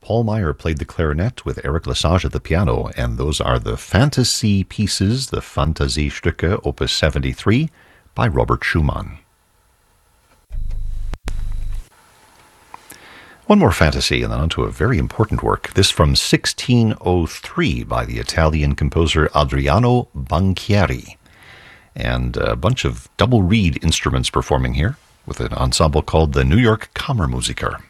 Paul Meyer played the clarinet with Eric Lesage at the piano, and those are the Fantasy Pieces, the Fantasiestücke, Opus 73, by Robert Schumann. One more fantasy, and then on to a very important work. This from 1603 by the Italian composer Adriano Banchieri. And a bunch of double reed instruments performing here with an ensemble called the New York Kammermusiker.